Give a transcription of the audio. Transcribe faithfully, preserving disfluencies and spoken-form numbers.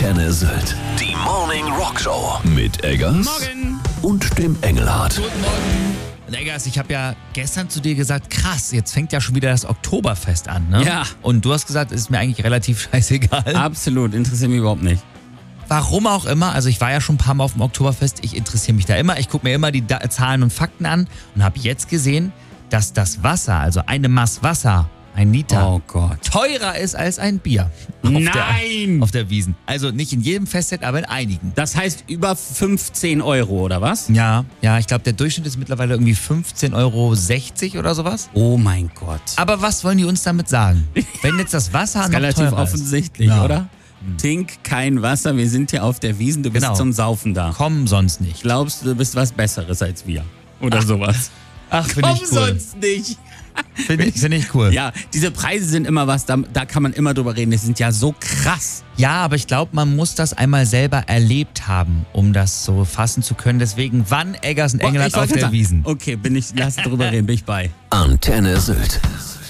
Antenne Sylt. Die Morning Rock Show mit Eggers Morgen. und dem Engelhard. Guten Morgen. Und Eggers, ich habe ja gestern zu dir gesagt, krass, jetzt fängt ja schon wieder das Oktoberfest an, ne? Ja. Und du hast gesagt, es ist mir eigentlich relativ scheißegal. Absolut, interessiert mich überhaupt nicht. Warum auch immer, also ich war ja schon ein paar Mal auf dem Oktoberfest, ich interessiere mich da immer, ich gucke mir immer die da- Zahlen und Fakten an und habe jetzt gesehen, dass das Wasser, also eine Maß Wasser, ein Liter, Oh Gott. teurer ist als ein Bier. Auf Nein! Der, auf der Wiesn. Also nicht in jedem Festset, aber in einigen. Das heißt über fünfzehn Euro, oder was? Ja, ja, ich glaube, der Durchschnitt ist mittlerweile irgendwie fünfzehn Euro sechzig oder sowas. Oh mein Gott. Aber was wollen die uns damit sagen? Wenn jetzt das Wasser Das ist noch relativ teurer offensichtlich, Ja. oder? Trink kein Wasser, wir sind hier auf der Wiesn, du bist Genau. zum Saufen da. Kommen sonst nicht. Glaubst du, du bist was Besseres als wir? Oder sowas. Ach, finde Komm ich cool. sonst nicht. Finde ich, find ich cool. Ja, diese Preise sind immer was, da, da kann man immer drüber reden, die sind ja so krass. Ja, aber ich glaube, man muss das einmal selber erlebt haben, um das so fassen zu können. Deswegen, wann Eggers und Engelhard Ich wollte auf der sagen, Wiesn? Okay, bin ich, lass drüber reden, bin ich bei. Antenne Sylt.